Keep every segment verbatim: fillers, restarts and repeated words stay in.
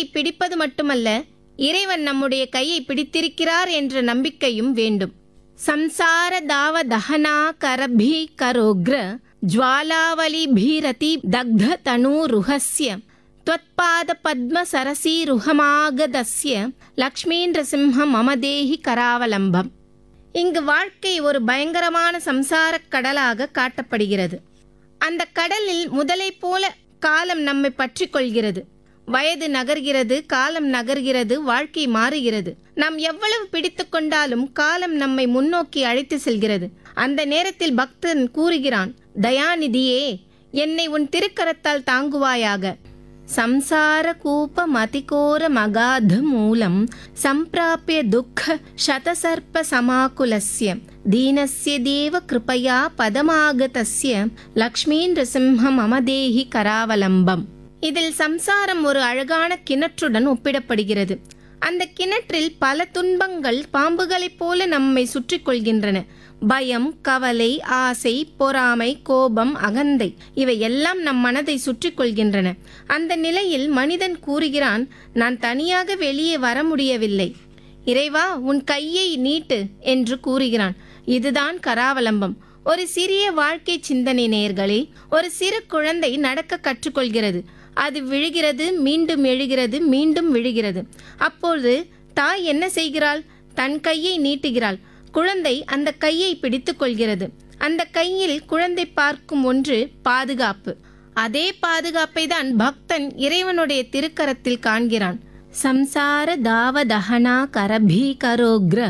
கையை பிடிப்பது மட்டுமல்ல, இறைவன் நம்முடைய கையை பிடித்திருக்கிறார் என்ற நம்பிக்கையும் வேண்டும். சம்சார தாவ தஹனா கரபி கரோக்ர ஜ்வாலாவலி பீரதி தக்த தனு ருஹஸ்ய த்வத்பாத பத்ம சரசி ருஹமாகதஸ்ய லக்ஷ்மீந்திர சிம்ஹம் மமதேஹி கராவலம்பம். இங்கு வாழ்க்கை ஒரு பயங்கரமான சம்சாரக் கடலாக காட்டப்படுகிறது. அந்த கடலில் முதலை போல காலம் நம்மை பற்றி கொள்கிறது. வயது நகர்கிறது, காலம் நகர்கிறது, வாழ்க்கை மாறுகிறது. நாம் எவ்வளவு பிடித்து கொண்டாலும் காலம் நம்மை முன்னோக்கி அழைத்து செல்கிறது. அந்த நேரத்தில் பக்தன் கூறுகிறான், தயாநிதியே, என்னை உன் திருக்கரத்தால் தாங்குவாயாக. சம்சார கூப மதிகோர மகாத மூலம் சம்பிராப்ய துக்க சதசர்ப்ப சமாகுலஸ்ய தீனஸ்ய தேவ கிருபயா பதமாகதஸ்ய லக்ஷ்மீந்திர சிம்ஹம் மமதேஹி கராவலம்பம். இதில் சம்சாரம் ஒரு அழகான கிணற்றுடன் ஒப்பிடப்படுகிறது. அந்த கிணற்றில் பல துன்பங்கள் பாம்புகளைப் போல நம்மை சுற்றி கொள்கின்றன. பயம், கவலை, ஆசை, பொறாமை, கோபம், அகந்தை இவை எல்லாம் நம் மனதை சுற்றி கொள்கின்றன. அந்த நிலையில் மனிதன் கூறுகிறான், நான் தனியாக வெளியே வர முடியவில்லை. இறைவா, உன் கையை நீட்டு என்று கூறுகிறான். இதுதான் கராவலம்பம். ஒரு சிறிய வாழ்க்கை சிந்தனை நேயர்களே. ஒரு சிறு குழந்தை நடக்க கற்றுக்கொள்கிறது. அது விழுகிறது, மீண்டும் எழுகிறது, மீண்டும் விழுகிறது. அப்போது தாய் என்ன செய்கிறாள்? தன் கையை நீட்டுகிறாள். குழந்தை அந்த கையை பிடித்து கொள்கிறது. அந்த கையில் குழந்தை பார்க்கும் ஒன்று பாதுகாப்பு. அதே பாதுகாப்பை தான் பக்தன் இறைவனுடைய திருக்கரத்தில் காண்கிறான். சம்சார தாவ தஹனா கரபி கரோக்ர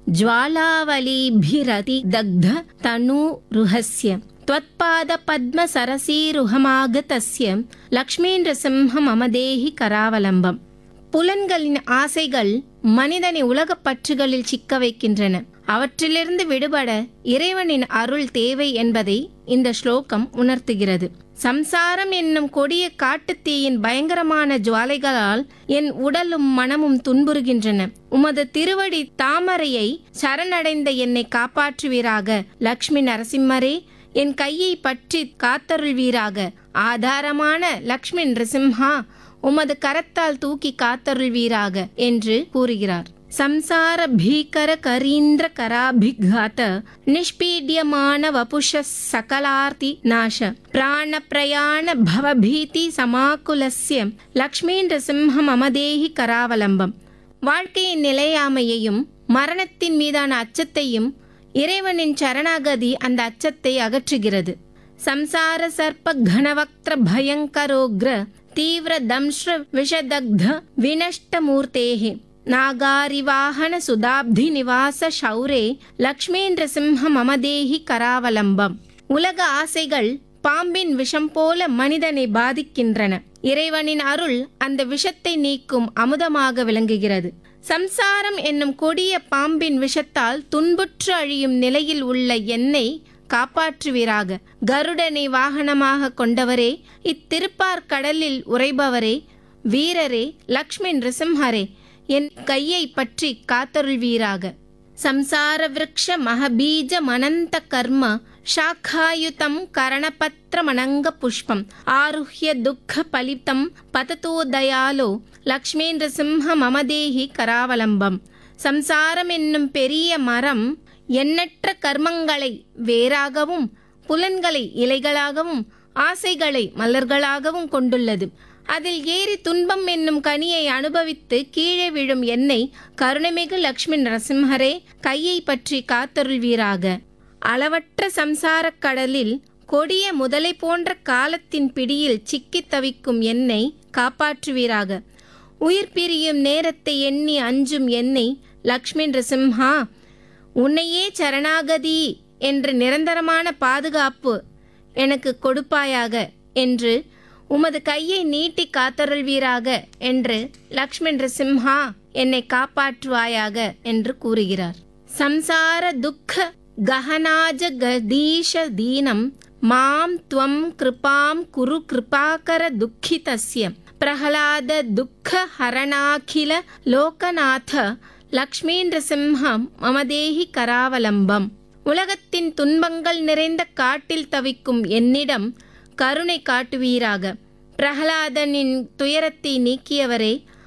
ஜ்வாலாவலிபிரதி தக்த தனு ருஹஸ்ய த்வத்பாத பத்ம சரசீருஹமாகதஸ்ய லக்ஷ்மீந்திர சிம்ஹம் மமதேஹி கராவலம்பம். புலன்களின் ஆசைகள் மனிதனை உலகப் பற்றுகளில் சிக்க வைக்கின்றன. அவற்றிலிருந்து விடுபட இறைவனின் அருள் தேவை என்பதை இந்த ஸ்லோகம் உணர்த்துகிறது. சம்சாரம் என்னும் கொடிய காட்டுத்தீயின் பயங்கரமான ஜுவாலைகளால் என் உடலும் மனமும் துன்புறுகின்றன. உமது திருவடி தாமரையை சரணடைந்த என்னை காப்பாற்றுவீராக. லக்ஷ்மி நரசிம்மரே, என் கையை பற்றி காத்தருள்வீராக. ஆதாரமான லக்ஷ்மி நரசிம்ஹா, உமது கரத்தால் தூக்கி காத்தருள்வீராக என்று கூறுகிறார். சம்சார பீகர கரீந்திர கராபிகாத நிஷ்பீட்யமான வபுஷ சகலார்த்தி நாச பிராண பிரயாண பவபீதி சமாகுலஸ்ய லக்ஷ்மீந்திர சிம்ஹம் மமதேஹி கராவலம்பம். வாழ்க்கையின் நிலையாமையையும் மரணத்தின் மீதான அச்சத்தையும் இறைவனின் சரணாகதி அந்த அச்சத்தை அகற்றுகிறது. சம்சார சர்ப்ப கணவக்திர பயங்கரோக்ர தீவிர தம்ஷ்ர விஷதக்த வினஷ்ட மூர்த்தேஹி நாகாரிவாகன சுதாப்தி நிவாச ஷௌரே லக்ஷ்மீந்திர சிம்ஹம் மமதேஹி கராவலம்பம். உலக ஆசைகள் பாம்பின் விஷம் போல மனிதனை பாதிக்கின்றன. இறைவனின் அருள் அந்த விஷத்தை நீக்கும் அமுதமாக விளங்குகிறது. சம்சாரம் என்னும் கொடிய பாம்பின் விஷத்தால் துன்புற்று அழியும் நிலையில் உள்ள என்னை காப்பாற்றுவீராக. கருடனை வாகனமாக கொண்டவரே, இத்திருப்பார் கடலில் உறைபவரே, வீரரே, லக்ஷ்மி நிருசிம்ஹரே, என் கையை பற்றி காத்தருள்வீராக. சம்சார விருக்ஷ மகபீஜ மனந்த கர்ம சாக்காயுதம் கரணபத்ர மனங்க புஷ்பம் ஆருஹ்ய துக்க பலிதம் பததோ தயாலோ லக்ஷ்மீந்திர சிம்ஹ மமதேஹி கராவலம்பம். சம்சாரம் என்னும் பெரிய மரம் எண்ணற்ற கர்மங்களை வேராகவும் புலன்களை இலைகளாகவும் ஆசைகளை மலர்களாகவும் கொண்டுள்ளது. அதில் ஏறி துன்பம் என்னும் கனியை அனுபவித்து கீழே விழும் என்னை கருணைமிகு லக்ஷ்மி நரசிம்ஹரே, கையை பற்றி காத்தருள்வீராக. அளவற்ற சம்சாரக் கடலில் கொடிய முதலை போன்ற காலத்தின் பிடியில் சிக்கித் தவிக்கும் என்னை காப்பாற்றுவீராக. உயிர் பிரியும் நேரத்தை எண்ணி அஞ்சும் என்னை லக்ஷ்மி நரசிம்ஹா, உன்னையே சரணாகதி என்ற நிரந்தரமான பாதுகாப்பு எனக்கு கொடுப்பாயாக என்று உமது கையை நீட்டி காத்தருள்வீராக என்று லக்ஷ்மி நரசிம்ஹா, என்னை காப்பாற்றுவாயாக என்று கூறுகிறார். சம்சார துக்க கஹனாஜ கதீஷ தீனம் மாம் துவம் கிருபாம் குரு கிருபாகர துக்கிதஸ்ய பிரஹலாத துக்க ஹரணாகில லோகநாத லக்ஷ்மி நரசிம்ஹம் மமதேஹி கராவலம்பம். உலகத்தின் துன்பங்கள் நிறைந்த காட்டில் தவிக்கும் என்னிடம் கருணை காட்டுவீராக. பிரஹலாதனின் துயரத்தை நீக்கியவரே,